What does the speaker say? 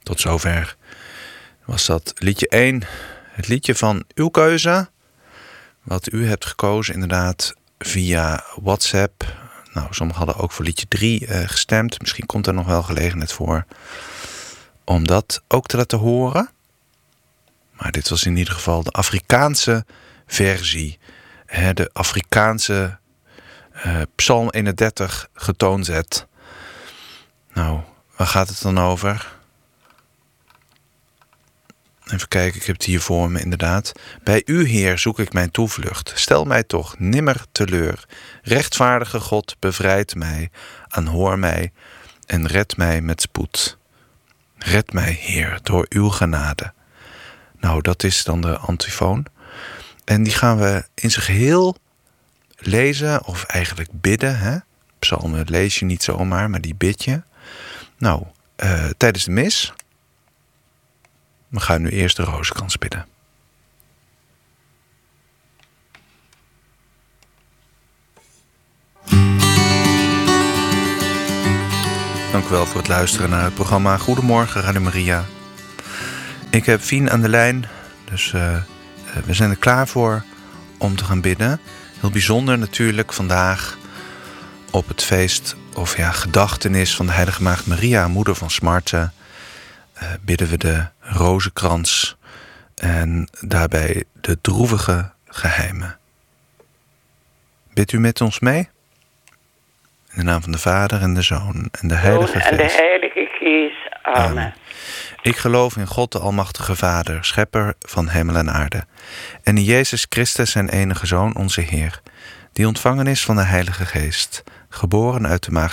Tot zover was dat liedje 1. Het liedje van uw keuze. Wat u hebt gekozen inderdaad via WhatsApp. Nou, sommigen hadden ook voor liedje 3 gestemd. Misschien komt er nog wel gelegenheid voor om dat ook te laten horen. Maar dit was in ieder geval de Afrikaanse versie. De Afrikaanse Psalm 31 getoonzet. Nou, waar gaat het dan over? Even kijken, ik heb het hier voor me inderdaad. Bij u, Heer, zoek ik mijn toevlucht. Stel mij toch nimmer teleur. Rechtvaardige God, bevrijd mij, aanhoor mij en red mij met spoed. Red mij, Heer, door uw genade. Nou, dat is dan de antifoon. En die gaan we in zijn geheel lezen, of eigenlijk bidden. Hè? Psalmen lees je niet zomaar, maar die bid je. Nou, tijdens de mis. We gaan nu eerst de rozenkrans bidden. Dank u wel voor het luisteren naar het programma Goedemorgen Radio Maria. Ik heb Fien aan de lijn, dus we zijn er klaar voor om te gaan bidden. Heel bijzonder natuurlijk vandaag op het feest of gedachtenis van de Heilige Maagd Maria, moeder van smarten, bidden we de rozenkrans en daarbij de droevige geheimen. Bidt u met ons mee? In de naam van de Vader en de Zoon en de Heilige Geest. En de Heilige Geest. Amen. Amen. Ik geloof in God de Almachtige Vader, schepper van hemel en aarde. En in Jezus Christus zijn enige Zoon, onze Heer, die ontvangen is van de Heilige Geest, geboren uit de maagd